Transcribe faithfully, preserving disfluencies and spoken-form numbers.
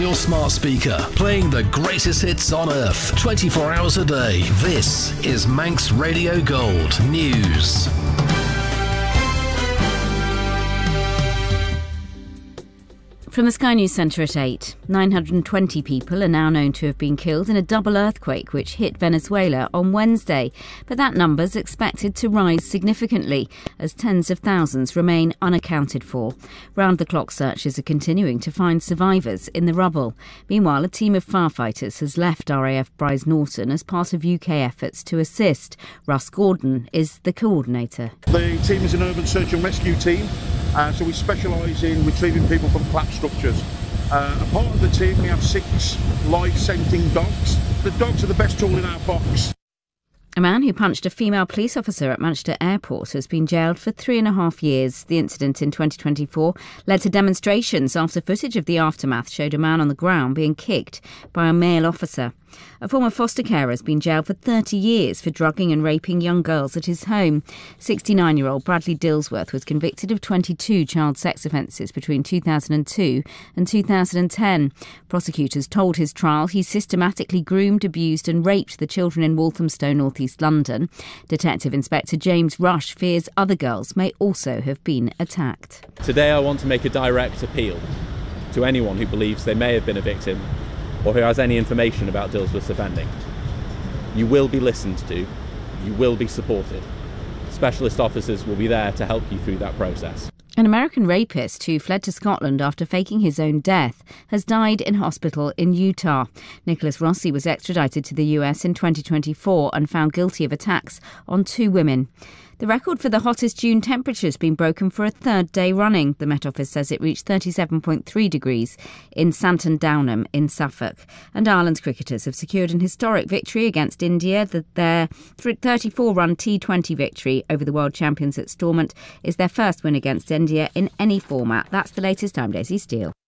your smart speaker, playing the greatest hits on earth, twenty-four hours a day. This is Manx Radio Gold News. From the Sky News Centre at eight, nine hundred twenty people are now known to have been killed in a double earthquake which hit Venezuela on Wednesday. But that number's expected to rise significantly as tens of thousands remain unaccounted for. Round-the-clock searches are continuing to find survivors in the rubble. Meanwhile, a team of firefighters has left R A F Bryce Norton as part of U K efforts to assist. Russ Gordon is the coordinator. The team is an urban search and rescue team. Uh, so we specialise in retrieving people from collapsed structures. Uh, a part of the team, we have six live scenting dogs. The dogs are the best tool in our box. A man who punched a female police officer at Manchester Airport has been jailed for three and a half years. The incident in twenty twenty-four led to demonstrations after footage of the aftermath showed a man on the ground being kicked by a male officer. A former foster carer has been jailed for thirty years for drugging and raping young girls at his home. sixty-nine-year-old Bradley Dillsworth was convicted of twenty-two child sex offences between two thousand two and two thousand ten. Prosecutors told his trial he systematically groomed, abused and raped the children in Walthamstow, North East London. Detective Inspector James Rush fears other girls may also have been attacked. Today I want to make a direct appeal to anyone who believes they may have been a victim or who has any information about Dillsworth's offending. You will be listened to, you will be supported. Specialist officers will be there to help you through that process. An American rapist who fled to Scotland after faking his own death has died in hospital in Utah. Nicholas Rossi was extradited to the U S in twenty twenty-four and found guilty of attacks on two women. The record for the hottest June temperature has been broken for a third day running. The Met Office says it reached thirty-seven point three degrees in Santon Downham in Suffolk. And Ireland's cricketers have secured an historic victory against India. Their thirty-four run T twenty victory over the world champions at Stormont is their first win against India in any format. That's the latest. I'm Daisy Steele.